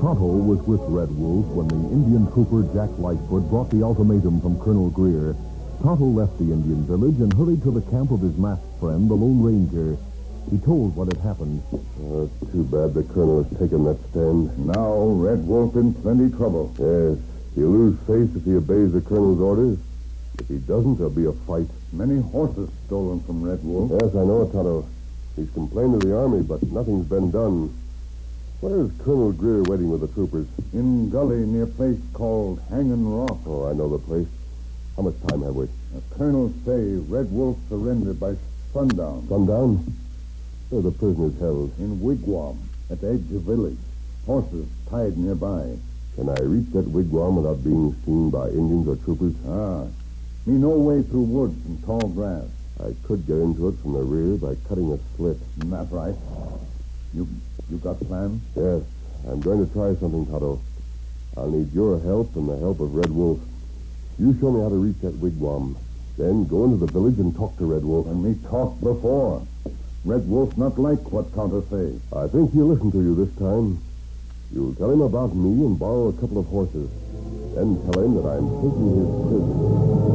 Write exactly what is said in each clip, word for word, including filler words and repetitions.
Tonto was with Red Wolf when the Indian trooper Jack Lightfoot brought the ultimatum from Colonel Greer. Tonto left the Indian village and hurried to the camp of his masked friend, the Lone Ranger. He told what had happened. Oh, it's too bad the colonel has taken that stand. Now Red Wolf in plenty trouble. Yes, he'll lose face if he obeys the colonel's orders. If he doesn't, there'll be a fight. Many horses stolen from Red Wolf. Yes, I know, Tonto. He's complained to the army, but nothing's been done. Where's Colonel Greer waiting with the troopers? In gully near a place called Hanging Rock. Oh, I know the place. How much time have we? The colonel say Red Wolf surrendered by sundown. Sundown? Where are the prisoners held? In Wigwam, at the edge of the village. Horses tied nearby. Can I reach that wigwam without being seen by Indians or troopers? Ah, me no way through woods and tall grass. I could get into it from the rear by cutting a slit. That's right. You you got plans? Yes, I'm going to try something, Tonto. I'll need your help and the help of Red Wolf. You show me how to reach that wigwam. Then go into the village and talk to Red Wolf. And me talked before. Red Wolf not like what Tonto say. I think he'll listen to you this time. You'll tell him about me and borrow a couple of horses. Then tell him that I'm taking his prisoner.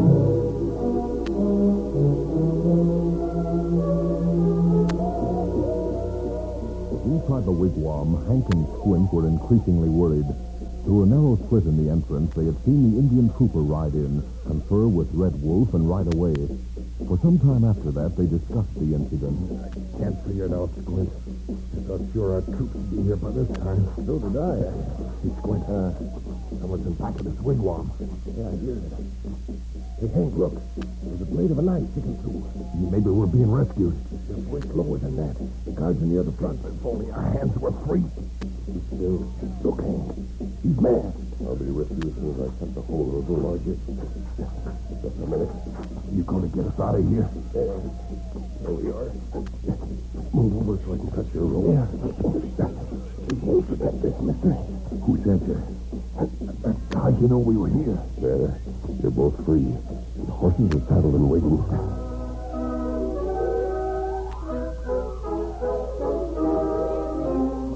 Inside the wigwam, Hank and Squint were increasingly worried. Through a narrow slit in the entrance, they had seen the Indian trooper ride in, confer with Red Wolf, and ride away. For some time after that, they discussed the incident. I can't figure it out, Squint. I thought sure our troops would be here by this time. So did I. Hey, Squint, uh, someone's in back of this wigwam. Yeah, I hear it. Hey, Hank, look. There's a blade of a knife sticking through. Maybe we're being rescued. Just way slower than that. The guards are near the front. If only our hands were free. Still, Look, Hank. He's mad. I'll be with you as soon as I cut the hole in the door. Just, just a minute. You going to get us out of here? There, there we are. Move over so I can cut your rope. Yeah. Who's that, this, mister? Who sent you? How'd you know we were here? There. You're both free. The horses are saddled and waiting.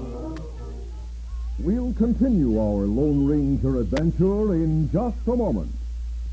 We'll continue our Lone Ranger adventure in just a moment.